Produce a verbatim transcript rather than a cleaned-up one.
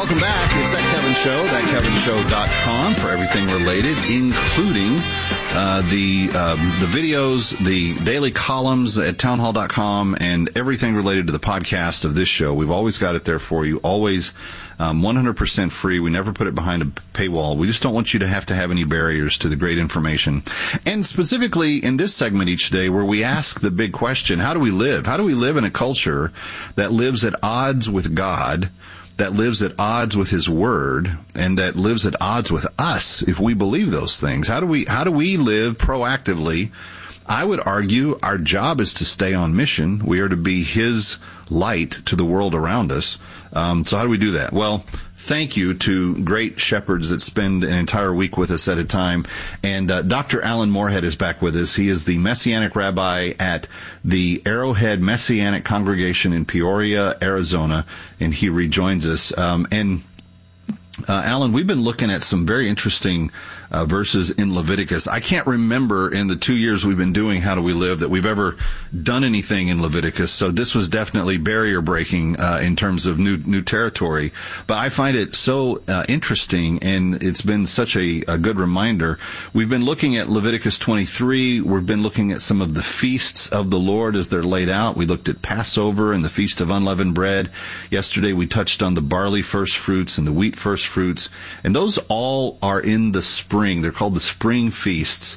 welcome back. It's That Kevin Show, that kevin show dot com for everything related, including uh, the um, the videos, the daily columns at townhall dot com, and everything related to the podcast of this show. We've always got it there for you, always um, one hundred percent free. We never put it behind a paywall. We just don't want you to have to have any barriers to the great information. And specifically in this segment each day where we ask the big question, how do we live? How do we live in a culture that lives at odds with God, that lives at odds with His Word, and that lives at odds with us if we believe those things? How do we, how do we live proactively? I would argue our job is to stay on mission. We are to be His light to the world around us. Um, so how do we do that? Well, thank you to great shepherds that spend an entire week with us at a time. And uh, Doctor Alan Moorhead is back with us. He is the Messianic Rabbi at the Arrowhead Messianic Congregation in Peoria, Arizona, and he rejoins us. Um, and Uh, Alan, we've been looking at some very interesting uh, verses in Leviticus. I can't remember in the two years we've been doing How Do We Live that we've ever done anything in Leviticus. So this was definitely barrier breaking uh, in terms of new new territory. But I find it so uh, interesting, and it's been such a, a good reminder. We've been looking at Leviticus twenty-three. We've been looking at some of the feasts of the Lord as they're laid out. We looked at Passover and the Feast of Unleavened Bread. Yesterday we touched on the barley first fruits and the wheat first fruits, and those all are in the spring. They're called the spring feasts.